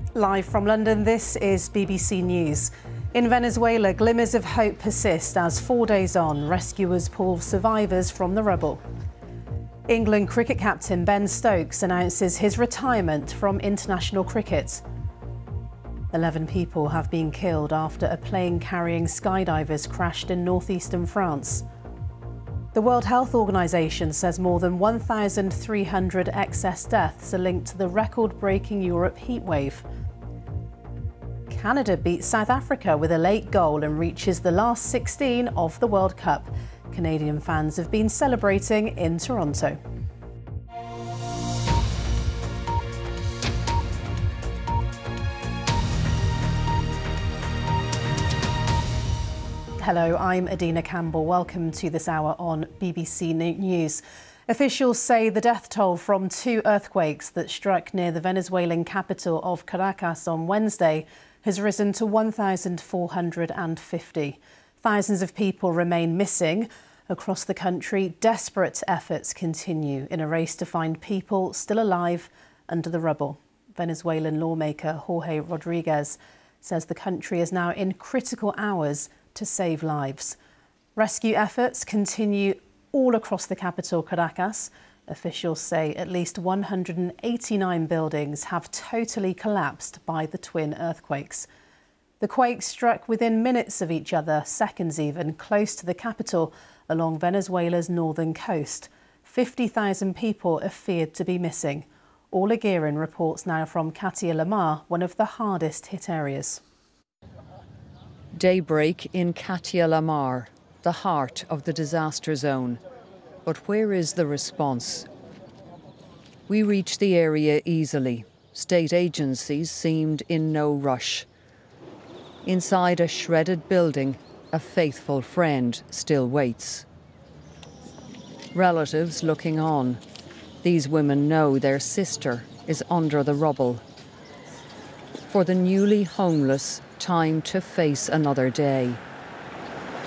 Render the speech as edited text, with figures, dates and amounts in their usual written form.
Live from London, this is BBC News. In Venezuela, glimmers of hope persist as 4 days on, rescuers pull survivors from the rubble. England cricket captain Ben Stokes announces his retirement from international cricket. 11 people have been killed after a plane carrying skydivers crashed in northeastern France. The World Health Organization says more than 1,300 excess deaths are linked to the record-breaking Europe heatwave. Canada beats South Africa with a late goal and reaches the last 16 of the World Cup. Canadian fans have been celebrating in Toronto. Hello, I'm Adina Campbell. Welcome to this hour on BBC News. Officials say the death toll from 2 earthquakes that struck near the Venezuelan capital of Caracas on Wednesday has risen to 1,450. Thousands of people remain missing. Across the country, desperate efforts continue in a race to find people still alive under the rubble. Venezuelan lawmaker Jorge Rodriguez says the country is now in critical hours to save lives. Rescue efforts continue all across the capital, Caracas. Officials say at least 189 buildings have totally collapsed by the twin earthquakes. The quakes struck within minutes of each other, seconds even, close to the capital along Venezuela's northern coast. 50,000 people are feared to be missing. Ola Guerin reports now from Katia Lamar, one of the hardest hit areas. Daybreak in Katia Lamar, the heart of the disaster zone. But where is the response? We reached the area easily. State agencies seemed in no rush. Inside a shredded building, a faithful friend still waits. Relatives looking on. These women know their sister is under the rubble. For the newly homeless, time to face another day.